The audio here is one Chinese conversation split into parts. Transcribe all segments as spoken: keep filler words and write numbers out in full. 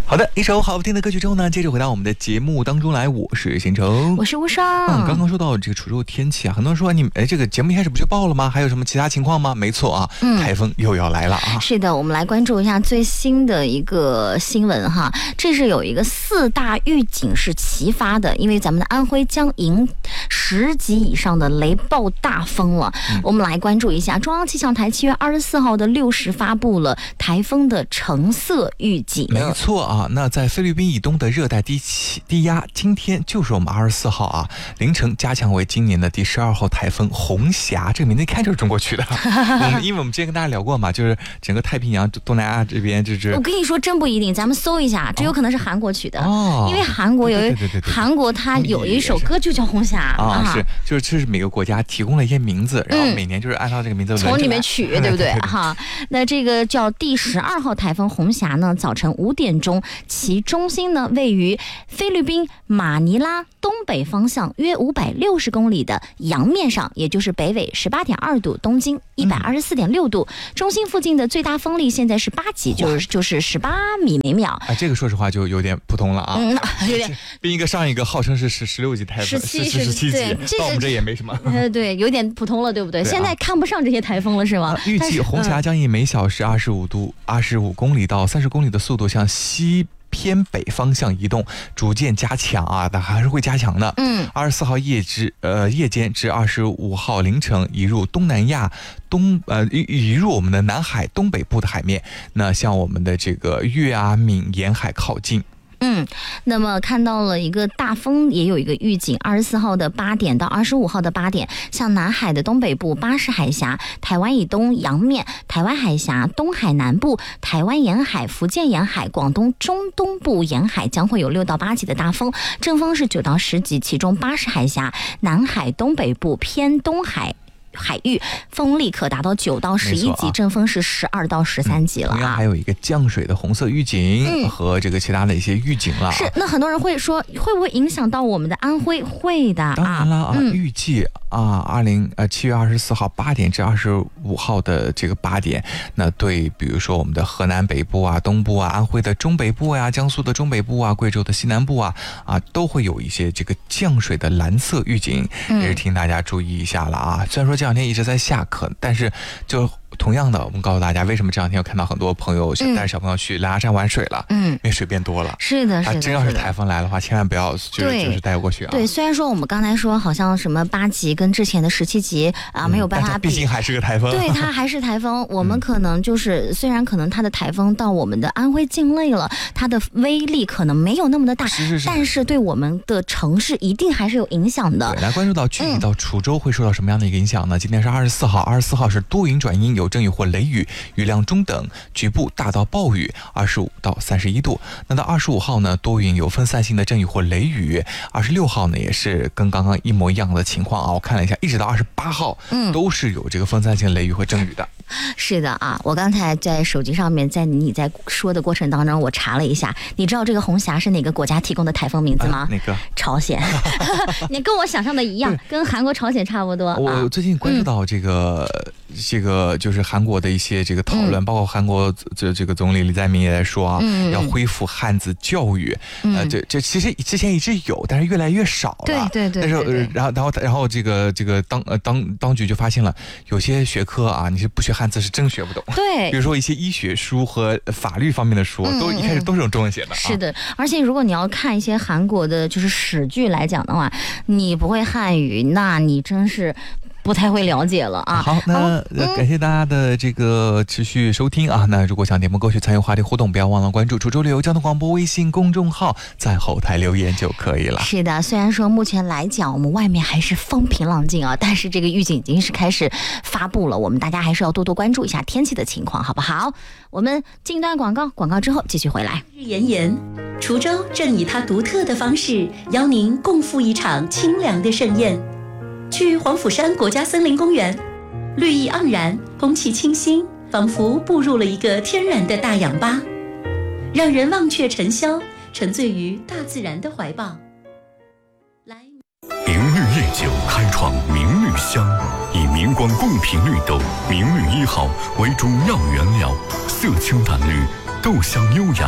好的，一首好听的歌曲之后呢，接着回到我们的节目当中来。我是贤成， 我是吴双。 嗯，刚刚说到这个滁州天气啊，很多人说你哎，这个节目一开始不就报了吗？还有什么其他情况吗？没错啊，嗯、台风又要来了啊。 是的，我们来关注一下最新的一个新闻哈。这是有一个四大预警是齐发的，因为咱们的安徽将迎十级以上的雷暴大风了。嗯、我们来关注一下，中央气象台七月二十四号的六时发布了台风的橙色预警。 没错啊。啊，那在菲律宾以东的热带低气低压，今天就是我们二十四号啊，凌晨加强为今年的第十二号台风红霞，这个名字一看就是中国区的。我们因为我们之前跟大家聊过嘛，就是整个太平洋东南亚这边，就是我跟你说真不一定，咱们搜一下，这有可能是韩国取的，哦、因为韩国有一韩国它有一首歌就叫红霞啊，是就是这是每个国家提供了一些名字，然后每年就是按照这个名字从里面取，对不对？哈，那这个叫第十二号台风红霞呢，早晨五点钟。其中心呢位于菲律宾马尼拉东北方向约五百六十公里的洋面上，也就是北纬十八点二度，东经一百二十四点六度。嗯、中心附近的最大风力现在是八级，就是就是十八米每秒。 哎，这个说实话就有点普通了啊，嗯， 有点比一个上一个号称是十十六级台风， 十七十七级，到我们这也没什么。 呃，对，有点普通了，对不对？对啊、现在看不上这些台风了，是吗？ 啊、预计红霞将以每小时二十五度、二十五公里到三十公里的速度向西偏北方向移动，逐渐加强啊，但还是会加强的。嗯，二十四号夜至呃夜间至二十五号凌晨移入东南亚东呃移移入我们的南海东北部的海面，那向我们的这个粤啊闽沿海靠近。 嗯，那么看到了一个大风，也有一个预警，二十四号的八点到二十五号的八点，像南海的东北部、巴士海峡、台湾以东洋面、台湾海峡、东海南部、台湾沿海、福建沿海、广东中东部沿海将会有六到八级的大风，阵风是九到十级，其中巴士海峡、南海东北部偏东海海域风力可达到九到十一级，阵风是十二到十三级了、啊。 同样还有一个降水的红色预警、嗯、和这个其他的一些预警了。 是，那很多人会说，会不会影响到我们的安徽？会的啊。 当然了啊，嗯、预计啊，二零呃七月二十四号八点至二十五号的这个八点，那对，比如说我们的河南北部啊、东部啊、安徽的中北部呀、江苏的中北部啊、贵州的西南部啊啊，都会有一些这个降水的蓝色预警，嗯、也是请大家注意一下了啊。虽然说这这两天一直在下课，但是就同样的，我们告诉大家，为什么这两天有看到很多朋友想带着小朋友去狼牙山玩水了？嗯，因为水变多了。 是的，是的。 真要是台风来的话，千万不要就是就是带过去啊。 对，虽然说我们刚才说好像什么八级跟之前的十七级啊、嗯、没有办法比， 毕竟还是个台风。 对，它还是台风。我们可能就是、嗯、虽然可能它的台风到我们的安徽境内了，它的威力可能没有那么的大， 是是是， 但是对我们的城市一定还是有影响的。 对，来关注到具体到滁州会受到什么样的一个影响呢？嗯、今天是二十四号，二十四号是多云转阴，有阵雨或雷雨。雨量中等，局部大到暴雨，二十五到三十一度。那到二十五号呢，多云有分散性的阵雨或雷雨。二十六号呢，也是跟刚刚一模一样的情况啊。我看了一下，一直到二十八号，嗯，都是有这个分散性雷雨和阵雨的。 是的啊，我刚才在手机上面，在你在说的过程当中，我查了一下，你知道这个红霞是哪个国家提供的台风名字吗？ 啊、哪个？ 朝鲜。你跟我想象的一样，跟韩国、朝鲜差不多。 我最近关注到这个、嗯、这个就是韩国的一些这个讨论，嗯、包括韩国这这个总理李在明也在说啊，嗯、要恢复汉字教育。嗯、呃，这这其实之前一直有，但是越来越少了。 对对对。 但是然后然后然后这个这个当呃当当局就发现了，有些学科啊，你是不学汉字是真学不懂。 对。 比如说一些医学书和法律方面的书，嗯、都一开始都是用中文写的。 是的，而且如果你要看一些韩国的就是史剧来讲的话，你不会汉语，那你真是不太会了解了啊。 好，那、嗯、感谢大家的这个持续收听啊。那如果想点播歌曲参与话题互动，不要忘了关注滁州旅游交通广播微信公众号，在后台留言就可以了。 是的，虽然说目前来讲我们外面还是风平浪静啊，但是这个预警已经是开始发布了，我们大家还是要多多关注一下天气的情况，好不好？我们进段广告，广告之后继续回来。 日炎炎，滁州正以它独特的方式邀您共赴一场清凉的盛宴。去黄甫山国家森林公园，绿意盎然，空气清新，仿佛步入了一个天然的大氧吧，让人忘却尘嚣，沉醉于大自然的怀抱。来， 明绿夜酒开创明绿香，以明光贡品绿豆明绿一号为主要原料，色清淡绿，豆香优雅，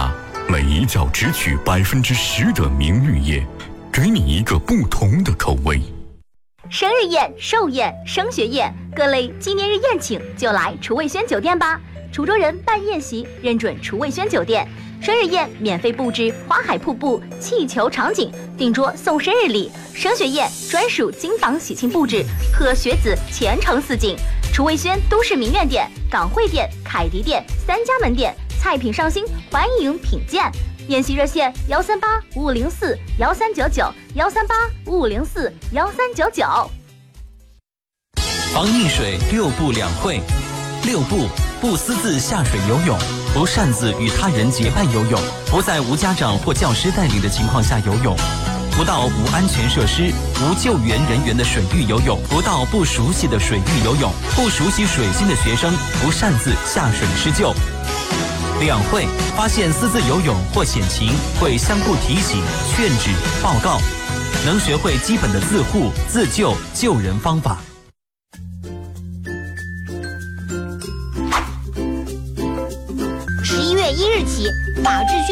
每一觉只取百分之十的明绿叶，给你一个不同的口味。 生日宴、寿宴、升学宴，各类纪念日宴请就来厨卫轩酒店吧。滁州人办宴席认准厨卫轩酒店，生日宴免费布置花海瀑布、气球场景，订桌送生日礼；升学宴专属金房喜庆布置，贺学子前程似锦。厨卫轩都市名苑店、港汇店、凯迪店三家门店，菜品上新，欢迎品鉴。宴席热线：幺三八五五零四幺三九九，幺三八五五零四幺三九九。 防溺水六步两会。六步：不私自下水游泳，不擅自与他人结伴游泳，不在无家长或教师带领的情况下游泳，不到无安全设施、无救援人员的水域游泳，不到不熟悉的水域游泳，不熟悉水性的学生不擅自下水施救。两会：发现私自游泳或险情，会相互提醒、劝止、报告，能学会基本的自护、自救、救人方法。 十一月一日起，法治宣